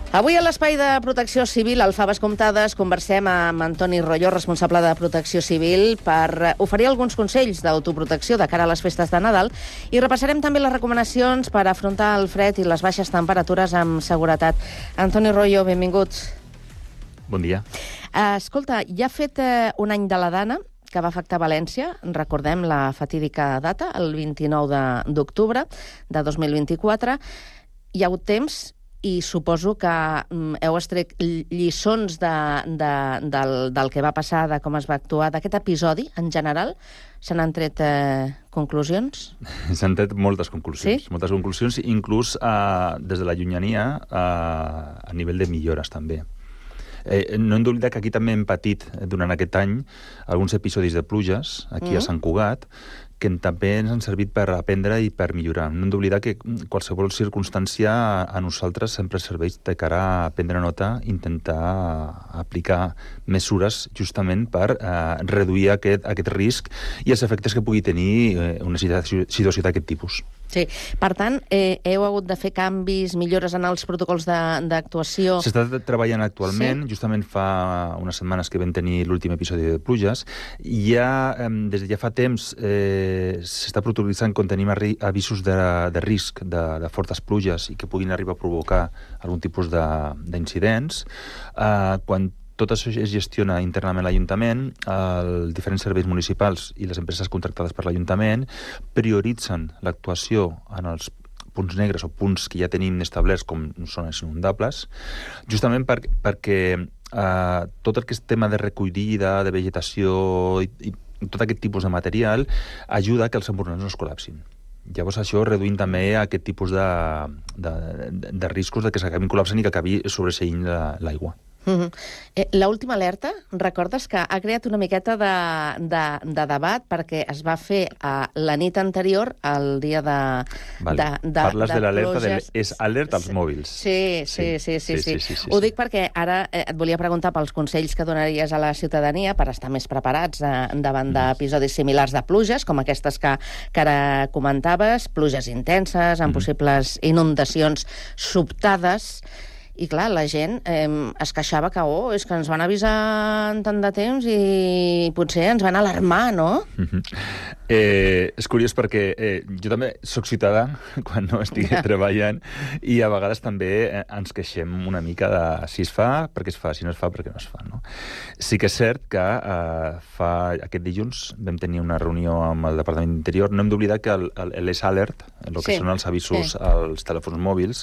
Avui a l'Espai de Protecció Civil, al Faves Comptades, conversem amb Antoni Royo, responsable de Protecció Civil, per oferir alguns consells d'autoprotecció de cara a les festes de Nadal i repassarem també les recomanacions per afrontar el fred i les baixes temperatures amb seguretat. Antoni Royo, benvingut. Bon dia. Escolta, ja ha fet un any de la Dana, que va afectar València, recordem la fatídica data, el 29 d'octubre de 2024. Hi ha hagut temps i suposo que heu extret lliçons del que va passar, de com es va actuar, d'aquest episodi en general. Se n'han tret conclusions? S'han tret moltes conclusions. Sí? Moltes conclusions, inclús des de la llunyania a nivell de millores també. No hem d'oblidar que aquí també hem patit durant aquest any alguns episodis de pluges, aquí a Sant Cugat, que també ens han servit per aprendre i per millorar. No hem d'oblidar que qualsevol circumstància a nosaltres sempre serveix de cara a prendre nota, intentar aplicar mesures justament per reduir aquest risc i els efectes que pugui tenir una situació d'aquest tipus. Sí. Per tant, heu hagut de fer canvis, millores en els protocols d'actuació? S'està treballant actualment. Sí? Justament fa unes setmanes que vam tenir l'últim episodi de pluges. Des de ja fa temps s'està protocolitzant quan tenim avisos de risc de fortes pluges i que puguin arribar a provocar algun tipus d'incidents. Quan tot això es gestiona internament a l'Ajuntament, els diferents serveis municipals i les empreses contractades per l'Ajuntament prioritzen l'actuació en els punts negres o punts que ja tenim establerts com són els inundables, justament perquè tot el que és tema de recollida, de vegetació i tot aquest tipus de material ajuda que els emburnats no es col·lapsin. Llavors això reduint també aquest tipus de riscos de que s'acabin col·lapsant i que acabi sobreseint l'aigua. L'última alerta, recordes que ha creat una miqueta de debat perquè es va fer la nit anterior, el dia de Parles de l'alerta és alerta als mòbils. Sí. Ho dic perquè ara et volia preguntar pels consells que donaries a la ciutadania per estar més preparats davant d'episodis similars de pluges, com aquestes que ara comentaves, pluges intenses, amb possibles inundacions sobtades. I clar, la gent es queixava que és que ens van avisar en tant de temps i potser ens van alarmar, no? És curiós perquè jo també soc ciutadà quan no estic treballant i a vegades també ens queixem una mica de si es fa, perquè es fa, si no es fa, perquè no es fa, no? Sí que és cert que aquest dilluns vam tenir una reunió amb el Departament d'Interior. No hem d'oblidar que l'S-Alert, el que són els avisos als telèfons mòbils,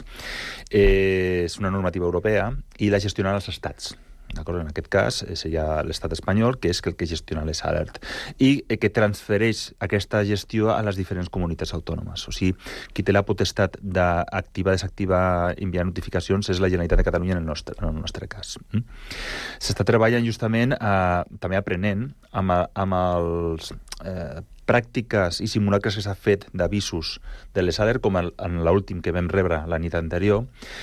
és una normativa europea i la gestionen els estats. D'acord? En aquest cas seria l'estat espanyol, que és el que gestiona l'S-Alert i que transfereix aquesta gestió a les diferents comunitats autònomes. O sigui, qui té la potestat d'activar, desactivar, enviar notificacions és la Generalitat de Catalunya en el nostre cas. S'està treballant justament també aprenent amb els pràctiques i simulacres que s'ha fet d'avisos de l'S-Alert, com en l'últim que vam rebre la nit anterior,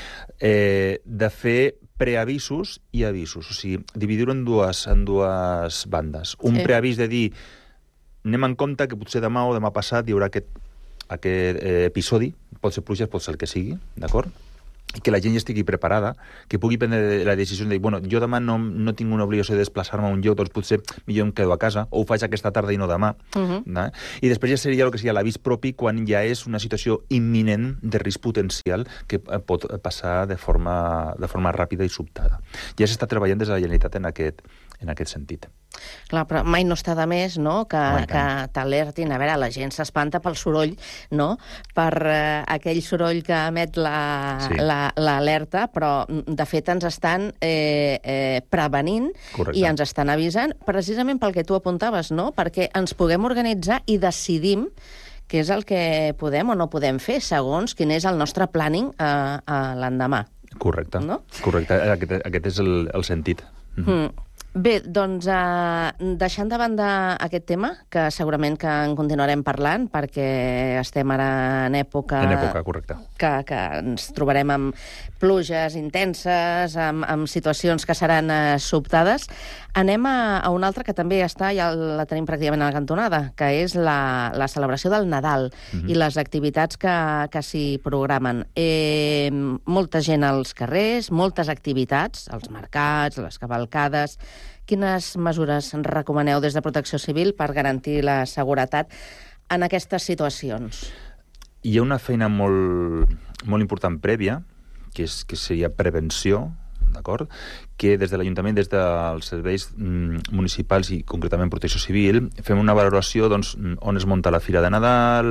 de fer preavisos i avisos. O sigui, dividir-ho en dues bandes. Un preavís de dir anem en compte que potser demà o demà passat hi haurà aquest episodi, pot ser pluges, pot ser el que sigui, d'acord? I que la gent ja estigui preparada, que pugui prendre la decisió de dir, bueno, jo demà no tinc una obligació de desplaçar-me a un lloc, doncs potser millor em quedo a casa, o ho faig aquesta tarda i no demà. I després ja seria el que seria l'avís propi quan ja és una situació imminent de risc potencial que pot passar de forma ràpida i sobtada. Ja s'està treballant des de la Generalitat en aquest sentit. Clar, però mai no està de més, no?, que t'alertin. A veure, la gent s'espanta pel soroll, no?, per aquell soroll que emet l'alerta, però de fet ens estan prevenint i ens estan avisant precisament pel que tu apuntaves, no?, perquè ens puguem organitzar i decidim què és el que podem o no podem fer, segons quin és el nostre planning l'endemà. Correcte. Aquest és el sentit. Bé, doncs, deixant de banda aquest tema, que segurament que en continuarem parlant, perquè estem ara en època... En època, correcte. Que ens trobarem amb pluges intenses, amb situacions que seran sobtades. Anem a una altra que també ja la tenim pràcticament a la cantonada, que és la celebració del Nadal i les activitats que s'hi programen. Molta gent als carrers, moltes activitats, als mercats, les cavalcades... Quines mesures recomaneu des de Protecció Civil per garantir la seguretat en aquestes situacions? Hi ha una feina molt important prèvia, que seria prevenció, d'acord? Que des de l'Ajuntament, des dels serveis municipals i concretament Protecció Civil, fem una valoració on es munta la Fira de Nadal,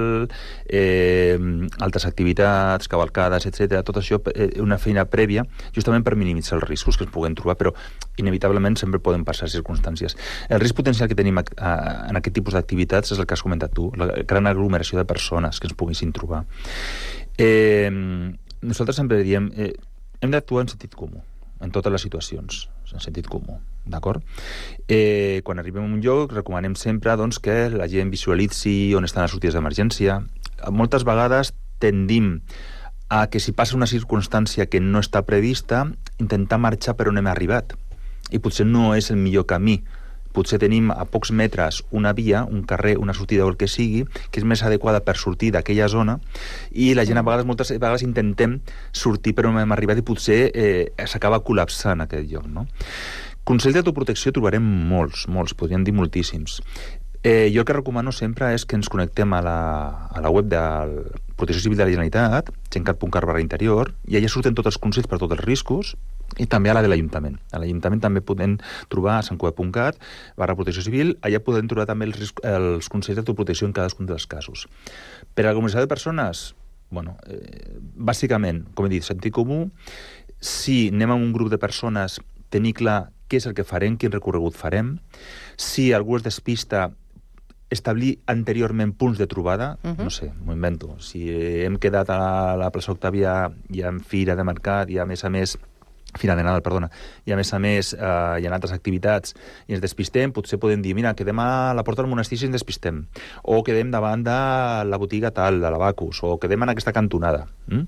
altres activitats, cavalcades, etc. Tot això una feina prèvia, justament per minimitzar els riscos que es puguen trobar, però inevitablement sempre poden passar circumstàncies. El risc potencial que tenim en aquest tipus d'activitats és el que has comentat tu, la gran aglomeració de persones que ens poguessin trobar. Nosaltres sempre diem hem d'actuar en sentit comú en totes les situacions, en sentit comú, d'acord? Quan arribem a un lloc, recomanem sempre que la gent visualitzi on estan les sortides d'emergència. Moltes vegades tendim a que si passa una circumstància que no està prevista, intentar marxar per on hem arribat. I potser no és el millor camí. Potser tenim a pocs metres una via, un carrer, una sortida o el que sigui, que és més adequada per sortir d'aquella zona, i la gent moltes vegades intentem sortir per on hem arribat i potser s'acaba col·lapsant aquest lloc, no? Consells d'autoprotecció trobarem molts, podríem dir moltíssims. Jo el que recomano sempre és que ens connectem a la web de Protecció Civil de la Generalitat, gencat.cat/interior, i allà surten tots els consells per tots els riscos, i també a la de l'Ajuntament. A l'Ajuntament també podem trobar a santcugat.cat/protecció civil, allà podem trobar també els consells d'autoprotecció en cadascun dels casos. Per a l'aglomeració de persones, bàsicament, com he dit, sentit comú, si anem a un grup de persones, tenir clar què és el que farem, quin recorregut farem, si algú es despista, establir anteriorment punts de trobada, no sé, m'ho invento, si hem quedat a la plaça Octàvia i en fira de mercat i a més Fira de Nadal, perdona, i a més hi ha altres activitats i ens despistem, potser podem dir, mira, quedem a la porta del monestir si ens despistem, o quedem davant de la botiga tal, de l'Abacus, o quedem en aquesta cantonada.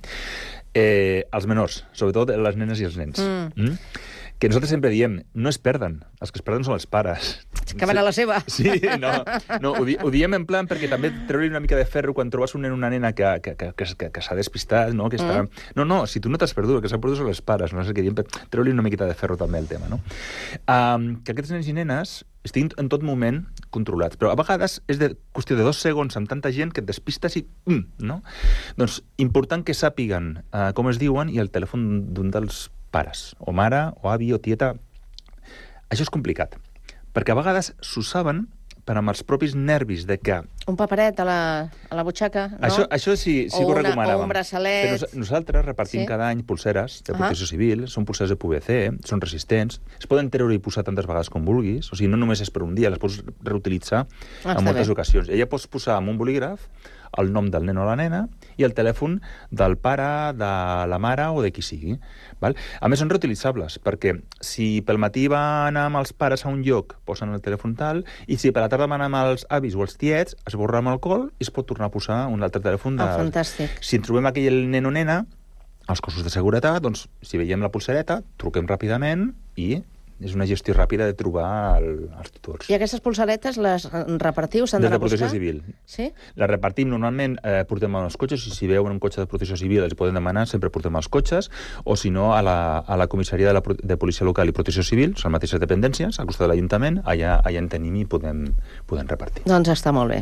Els menors, sobretot les nenes i els nens. Que nosaltres sempre diem, no es perden, els que es perden són els pares. Que van a la seva. Sí, no, ho diem en plan perquè també treure-li una mica de ferro quan trobes un nen o una nena que s'ha despistat, no? Que està... No, si tu no t'has perdut, el que s'ha perdut són els pares, no sé què diem, treure-li una miqueta de ferro també al tema, no? Que aquests nens i nenes estiguin en tot moment controlats, però a vegades és qüestió de 2 segons amb tanta gent que et despistes i... no? Doncs important que sàpiguen com es diuen i el telèfon d'un dels pares, o mare, o avi, o tieta. Això és complicat, perquè a vegades s'ho saben per amb els propis nervis de que... Un paperet a la butxaca, no? Això sí que ho recomanàvem. O un braçalet... Però nosaltres repartim cada any pulseres de Protecció Civil, són pulseres de PVC, són resistents, es poden treure i posar tantes vegades com vulguis, o sigui, no només és per un dia, les pots reutilitzar en moltes ocasions. Ella pots posar amb un bolígraf el nom del nen o la nena i el telèfon del pare, de la mare o de qui sigui. Val? A més, són reutilitzables, perquè si pel matí van amb els pares a un lloc, posen el telèfon tal, i si per la tarda van amb els avis o els tiets, es borra amb alcohol i es pot tornar a posar un altre telèfon. Fantàstic. Si en trobem aquell nen o nena, els cossos de seguretat, doncs, si veiem la pulsereta, truquem ràpidament i és una gestió ràpida de trobar els tutors. I aquestes pulseretes les repartiu? S'han d'anar a buscar? Des de Protecció Civil. Sí? Les repartim normalment, portem als cotxes, i si veuen un cotxe de Protecció Civil els poden demanar, sempre portem als cotxes, o si no, a la comissaria de Policia Local i Protecció Civil, són mateixes dependències, al costat de l'Ajuntament, allà en tenim i podem repartir. Doncs està molt bé.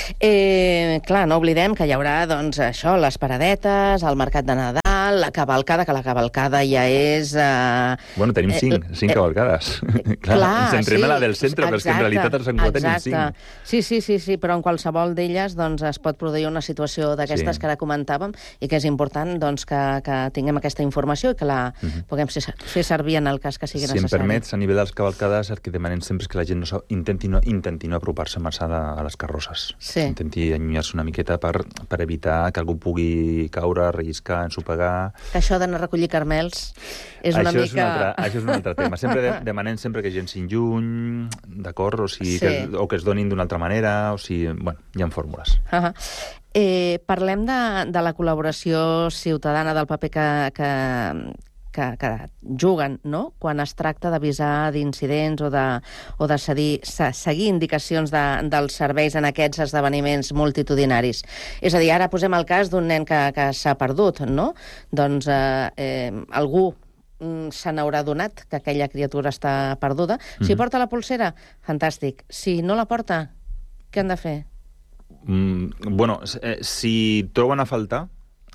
Clar, no oblidem que hi haurà, doncs, això, les paradetes, el mercat de Nadal, la cavalcada, que la cavalcada ja és... Tenim 5 cavalcades. Clar, ens entrem a la del centre, però és que en realitat els enquadra tenim 5. Sí, però en qualsevol d'elles doncs, es pot produir una situació d'aquestes que ara comentàvem i que és important doncs, que tinguem aquesta informació i que la puguem fer servir en el cas que sigui necessari. Si em permets, a nivell de les cavalcades, el que demanem sempre és que la gent intenti no apropar-se massa a les carrosses. Sí. Intenti allunyar-se una miqueta per evitar que algú pugui caure, relliscar, ensopegar... Que això d'anar a recollir carmels és una mica... Això és un altre tema. Sempre demanem sempre que llencin lluny, d'acord? O sigui, o que es donin d'una altra manera, o sigui, bueno, hi ha fórmules. Parlem de la col·laboració ciutadana, del paper que juguen, no?, quan es tracta d'avisar d'incidents o de seguir indicacions dels serveis en aquests esdeveniments multitudinaris. És a dir, ara posem el cas d'un nen que s'ha perdut, no? Doncs algú se n'haurà donat que aquella criatura està perduda. Si porta la polsera, fantàstic. Si no la porta, què han de fer? Bueno, si troben a faltar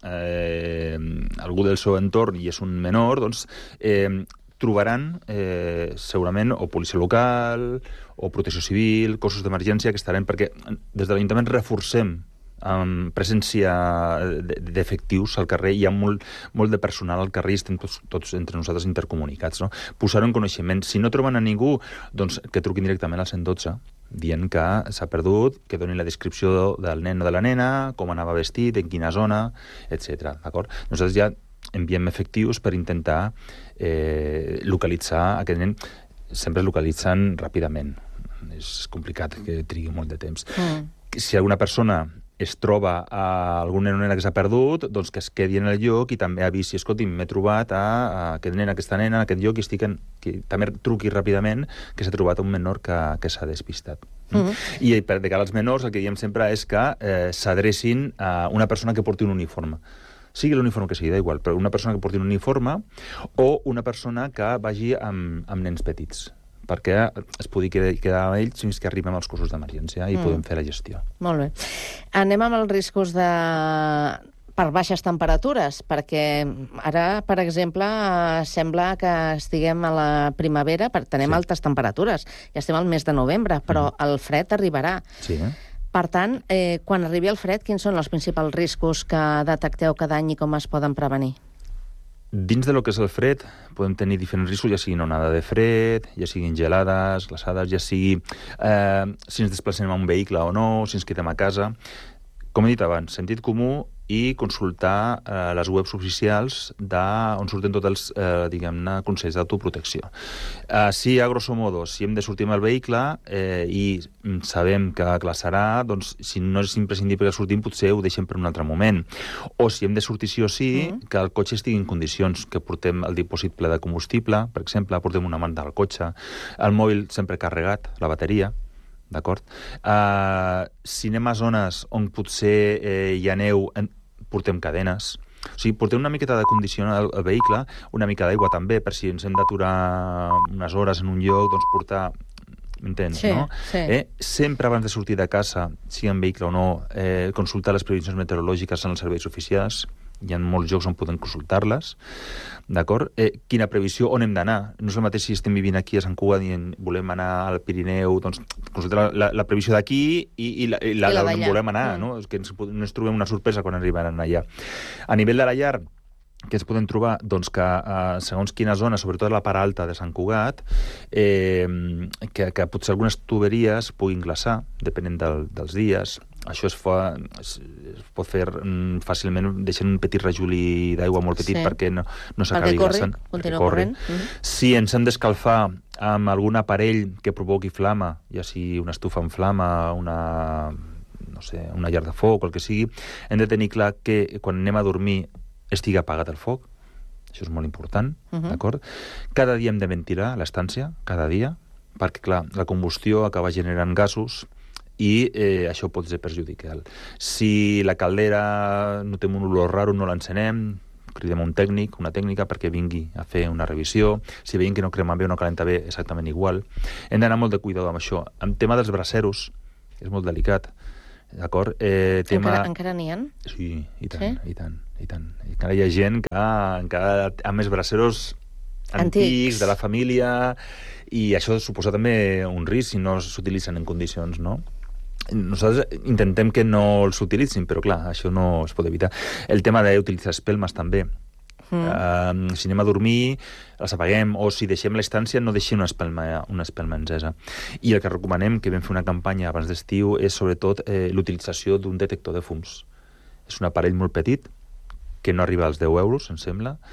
algú del seu entorn i és un menor, doncs trobaran segurament o policia local o protecció civil, cossos d'emergència que estaran, perquè des de l'Ajuntament reforcem amb presència d'efectius al carrer, hi ha molt de personal al carrer i estem tots entre nosaltres intercomunicats, no? Posar-ho en coneixement. Si no troben a ningú, doncs que truquin directament al 112, dient que s'ha perdut, que donin la descripció del nen o de la nena, com anava vestit, en quina zona, etc. D'acord? Nosaltres ja enviem efectius per intentar localitzar aquest nen. Sempre es localitzen ràpidament. És complicat que trigui molt de temps. Si alguna persona es troba a algun nen o nena que s'ha perdut, doncs que es quedi en el lloc i també avisi, escolti, m'he trobat a aquest nen, aquesta nena, en aquest lloc, i també truqui ràpidament que s'ha trobat un menor que s'ha despistat. I de cara als menors, el que diem sempre és que s'adrecin a una persona que porti un uniforme. Sigui l'uniforme que sigui, igual, però una persona que porti un uniforme o una persona que vagi amb nens petits, perquè es pugui quedar amb ells fins que arribem als cossos d'emergència i podem fer la gestió. Molt bé. Anem amb els riscos per baixes temperatures, perquè ara, per exemple, sembla que estiguem a la primavera, tenim altes temperatures, ja estem al mes de novembre, però el fred arribarà. Sí, Per tant, quan arribi el fred, quins són els principals riscos que detecteu cada any i com es poden prevenir? Dins de lo que és el fred, podem tenir diferents riscos, ja siguin onada de fred, ja siguin gelades, glaçades, ja sigui si ens desplacem amb un vehicle o no, si ens quedem a casa. Com he dit abans, sentit comú i consultar les webs oficials on surten tots els, diguem-ne, consells d'autoprotecció. Si, a grosso modo, si hem de sortir amb el vehicle i sabem que glaçarà, doncs, si no és imprescindible que sortim, potser ho deixem per un altre moment. O si hem de sortir sí o sí, que el cotxe estigui en condicions, que portem el dipòsit ple de combustible, per exemple, portem una manta al cotxe, el mòbil sempre carregat, la bateria, d'acord? Si anem a zones on potser hi ha neu, portem cadenes. O sigui, portem una miqueta de condicionar el vehicle, una mica d'aigua també, per si ens hem d'aturar unes hores en un lloc, doncs portar... M'entens, no? Sí. Sempre abans de sortir de casa, sigui en vehicle o no, consultar les previsions meteorològiques en els serveis oficials. Hi ha molts llocs on podem consultar-les, d'acord? Quina previsió, on hem d'anar? No és el mateix si estem vivint aquí a Sant Cugat i volem anar al Pirineu, doncs consultar la previsió d'aquí i la on volem anar, no? Que no ens trobem una sorpresa quan arribaran allà. A nivell de la llar, que ens podem trobar? Doncs que segons quina zona, sobretot la part alta de Sant Cugat, que potser algunes tuberies puguin glaçar, depenent dels dies. Això es pot fer fàcilment deixant un petit rajolí d'aigua molt petit perquè no s'acabi glaçant. Perquè corri. Si ens hem d'escalfar amb algun aparell que provoqui flama, ja sigui una estufa amb flama, una llar de foc o el que sigui, hem de tenir clar que quan anem a dormir estigui apagat el foc. Això és molt important, d'acord? Cada dia hem de ventilar l'estància, cada dia, perquè, clar, la combustió acaba generant gasos i això pot ser perjudicial. Si la caldera notem un olor raro, no l'encenem, cridem un tècnic, una tècnica, perquè vingui a fer una revisió. Si veiem que no crema bé o no calenta bé, exactament igual. Hem d'anar molt de cuidado amb això. En tema dels braseros, és molt delicat, d'acord? Encara n'hi ha? Sí, i tant, i tant. Encara hi ha gent que encara ha més braseros antics, de la família, i això suposa també un risc si no s'utilitzen en condicions, no? Nosaltres intentem que no els utilitzin, però clar, això no es pot evitar. El tema d'utilitzar espelmes també. Si anem a dormir, les apaguem, o si deixem l'estància, no deixem una espelma encesa. I el que recomanem, que vam fer una campanya abans d'estiu, és sobretot l'utilització d'un detector de fums. És un aparell molt petit, que no arriba als 10 euros, em sembla,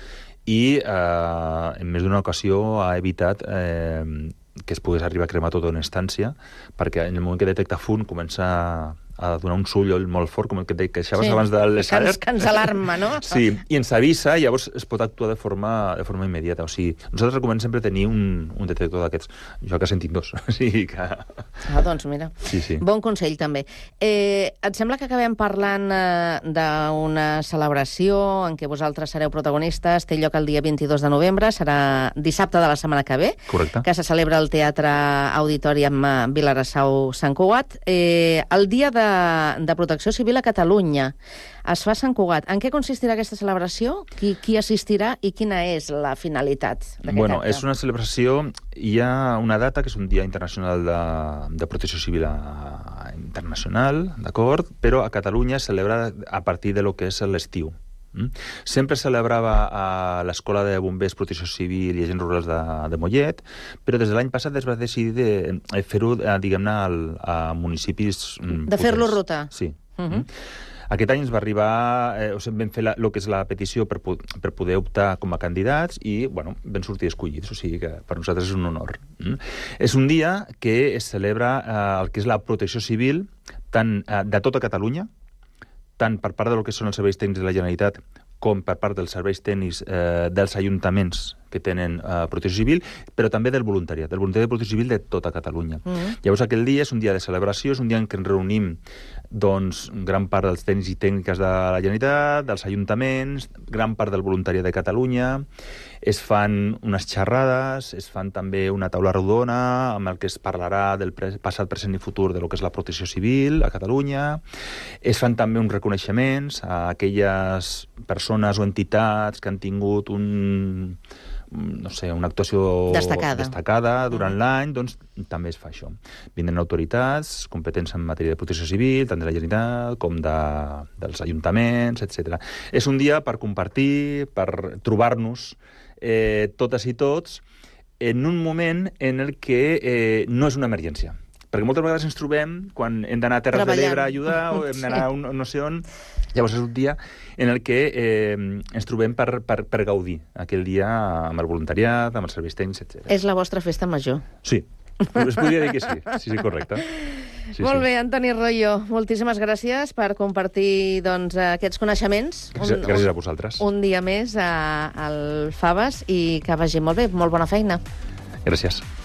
i en més d'una ocasió ha evitat que es pogués arribar a cremar tota una instància, perquè en el moment que detecta fum comença a donar un solloll molt fort, com el que et queixaves abans de l'Escaret. Que ens alarma, no? Sí, i ens avisa, i llavors es pot actuar de forma immediata. O sigui, nosaltres recomanem sempre tenir un detector d'aquests. Jo que he sentit dos. O sigui que... Doncs mira, sí. Bon consell també. Et sembla que acabem parlant d'una celebració en què vosaltres sereu protagonistes, té lloc el dia 22 de novembre, serà dissabte de la setmana que ve, correcte, que se celebra al Teatre Auditori amb Vilassar Sant Cugat. El dia de Protecció Civil a Catalunya es fa a Sant Cugat. En què consistirà aquesta celebració? Qui assistirà i quina és la finalitat d'aquest acte? És una celebració, hi ha una data que és un Dia Internacional de Protecció Civil internacional, d'acord? Però a Catalunya es celebra a partir de lo que és l'estiu. Sempre celebrava a l'Escola de Bombers, Protecció Civil i Agents Rurals de Mollet, però des de l'any passat es va decidir de fer-ho, diguem-ne, a municipis... De fer-lo ruta. Sí. Aquest any ens va arribar, vam fer el que és la petició per poder optar com a candidats i, bueno, vam sortir escollits, o sigui que per nosaltres és un honor. És un dia que es celebra el que és la protecció civil tant de tota Catalunya, tant per part del que són els serveis tècnics de la Generalitat com per part dels serveis tècnics dels ajuntaments que tenen protecció civil, però també del voluntariat de protecció civil de tota Catalunya. Llavors, aquell dia és un dia de celebració, és un dia en què ens reunim doncs, gran part dels tècnics i tècniques de la Generalitat, dels ajuntaments, gran part del voluntariat de Catalunya, es fan unes xerrades, es fan també una taula rodona amb el que es parlarà del passat, present i futur de lo que és la protecció civil a Catalunya, es fan també uns reconeixements a aquelles persones o entitats que han tingut una actuació destacada durant l'any, doncs també es fa això. Vindran autoritats competents en matèria de protecció civil, tant de la Generalitat com dels ajuntaments, etc. És un dia per compartir, per trobar-nos totes i tots en un moment en el que no és una emergència. Perquè moltes vegades ens trobem quan hem d'anar a Terres de l'Ebre a ajudar o hem d'anar a no sé on. Llavors és un dia en el que ens trobem per gaudir aquell dia amb el voluntariat, amb els serveis tècnics, etc. És la vostra festa major. Sí, es podria dir que sí. Sí, correcte. Sí, molt bé, Antoni Royo, moltíssimes gràcies per compartir aquests coneixements. Gràcies a vosaltres. Un dia més al Faves i que vagi molt bé. Molt bona feina. Gràcies.